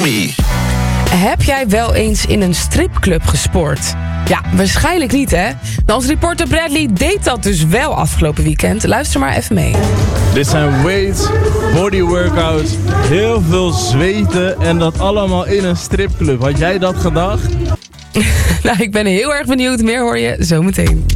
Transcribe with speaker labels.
Speaker 1: Me.
Speaker 2: Heb jij wel eens in een stripclub gesport? Ja, waarschijnlijk niet, hè? Onze reporter Bradley deed dat dus wel afgelopen weekend. Luister maar even mee.
Speaker 3: Dit zijn weights, body workouts, heel veel zweten en dat allemaal in een stripclub. Had jij dat gedacht?
Speaker 2: Nou, ik ben heel erg benieuwd. Meer hoor je zo meteen.